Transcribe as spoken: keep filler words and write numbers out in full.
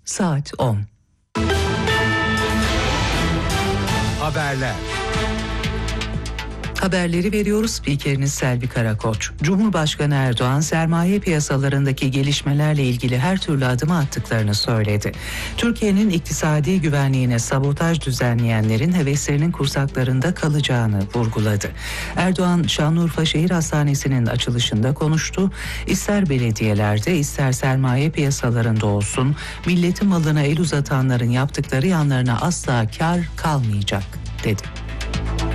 Saat on. Haberler. Haberleri veriyoruz. Spikeriniz Selvi Karakoç. Cumhurbaşkanı Erdoğan sermaye piyasalarındaki gelişmelerle ilgili her türlü adımı attıklarını söyledi. Türkiye'nin iktisadi güvenliğine sabotaj düzenleyenlerin heveslerinin kursaklarında kalacağını vurguladı. Erdoğan Şanlıurfa Şehir Hastanesi'nin açılışında konuştu. İster belediyelerde ister sermaye piyasalarında olsun milletin malına el uzatanların yaptıkları yanlarına asla kar kalmayacak dedi.